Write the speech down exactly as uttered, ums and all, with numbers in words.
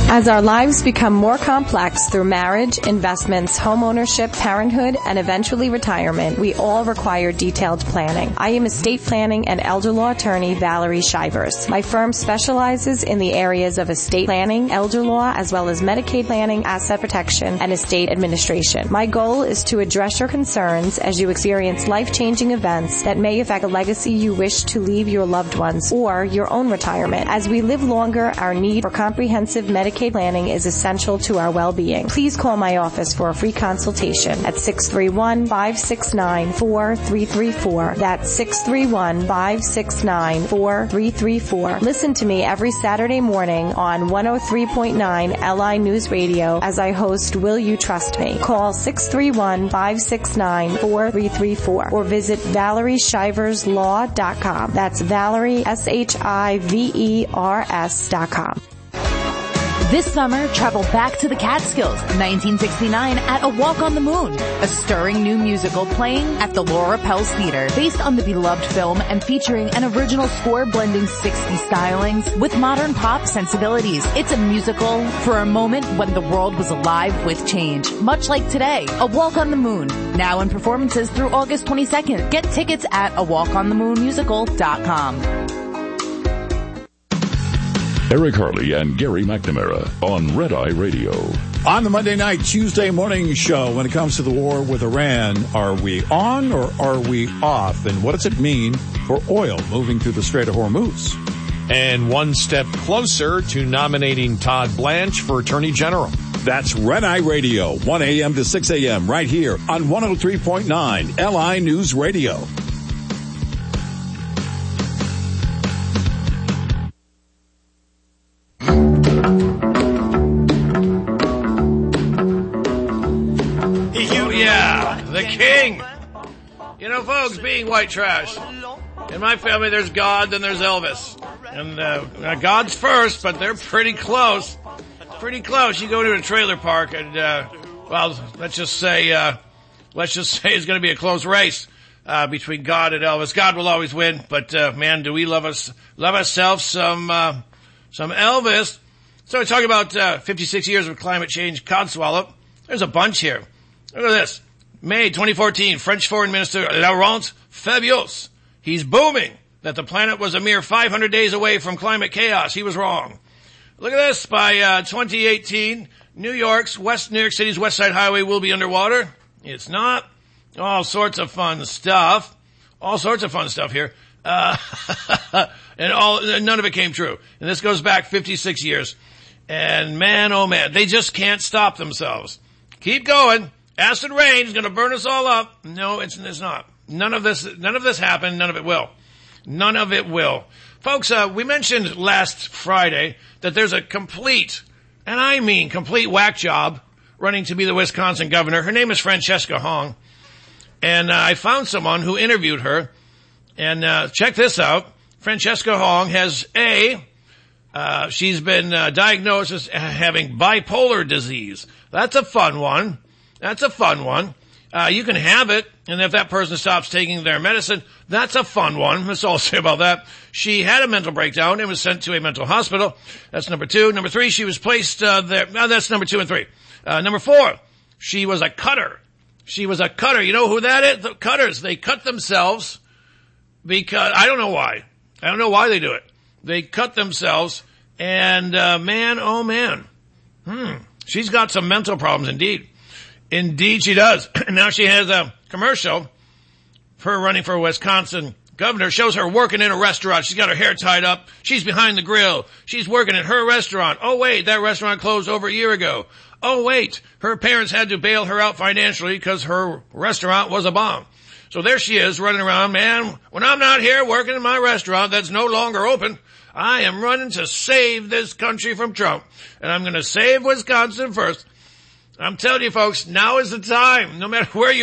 As our lives become more complex through marriage, investments, homeownership, parenthood, and eventually retirement, we all require detailed planning. I am estate planning and elder law attorney Valerie Shivers. My firm specializes in the areas of estate planning, elder law, as well as Medicaid planning, asset protection, and estate administration. My goal is to address your concerns as you experience life-changing events that may affect a legacy you wish to leave your loved ones or your own retirement. As we live longer, our need for comprehensive Medicaid planning is essential to our well-being. Please call my office for a free consultation at six three one, five six nine, four three three four. That's six three one, five six nine, four three three four. Listen to me every Saturday morning on one oh three point nine L I News Radio as I host Will You Trust Me? Call six three one, five six nine, four three three four or visit Valerie Shivers Law dot com. That's Valerie, S H I V E R S dot com. This summer, travel back to the Catskills, nineteen sixty-nine, at A Walk on the Moon, a stirring new musical playing at the Laura Pels Theater, based on the beloved film and featuring an original score blending sixties stylings with modern pop sensibilities. It's a musical for a moment when the world was alive with change, much like today. A Walk on the Moon, now in performances through August twenty-second. Get tickets at a walk on the moon musical dot com. Eric Harley and Gary McNamara on Red Eye Radio. On the Monday night, Tuesday morning show, when it comes to the war with Iran, are we on or are we off? And what does it mean for oil moving through the Strait of Hormuz? And one step closer to nominating Todd Blanche for Attorney General. That's Red Eye Radio, one a.m. to six a.m. right here on one oh three point nine L I News Radio. The king. You know, folks, being white trash. In my family, there's God, then there's Elvis. And uh, God's first, but they're pretty close. Pretty close. You go to a trailer park and, uh, well, let's just say, uh, let's just say it's going to be a close race uh, between God and Elvis. God will always win, but, uh, man, do we love us, love ourselves some, uh, some Elvis. So we're talking about uh, fifty-six years of climate change codswallop. There's a bunch here. Look at this. May twenty fourteen, French Foreign Minister Laurent Fabius. He's booming that the planet was a mere five hundred days away from climate chaos. He was wrong. Look at this. By uh, twenty eighteen, New York's West New York City's West Side Highway will be underwater. It's not. All sorts of fun stuff. All sorts of fun stuff here. Uh, and all none of it came true. And this goes back fifty-six years. And man, oh man, they just can't stop themselves. Keep going. Acid rain is going to burn us all up. No, it's, it's not. None of this, none of this happened. None of it will. None of it will. Folks, uh, we mentioned last Friday that there's a complete, and I mean complete whack job running to be the Wisconsin governor. Her name is Francesca Hong. And uh, I found someone who interviewed her. And uh, check this out. Francesca Hong has a, uh, she's been uh, diagnosed as having bipolar disease. That's a fun one. That's a fun one. Uh, you can have it, and if that person stops taking their medicine, that's a fun one. That's all I'll say about that. She had a mental breakdown and was sent to a mental hospital. That's number two. Number three, she was placed uh, there. No, that's number two and three. Uh, number four, she was a cutter. She was a cutter. You know who that is? The cutters. They cut themselves because, I don't know why. I don't know why they do it. They cut themselves, and uh, man, oh man. Hmm. She's got some mental problems indeed. Indeed she does. Now she has a commercial for her running for Wisconsin governor. Shows her working in a restaurant. She's got her hair tied up. She's behind the grill. She's working at her restaurant. Oh wait, that restaurant closed over a year ago. Oh wait, her parents had to bail her out financially because her restaurant was a bomb. So there she is running around. Man, when I'm not here working in my restaurant that's no longer open, I am running to save this country from Trump. And I'm going to save Wisconsin first. I'm telling you folks, now is the time. No matter where you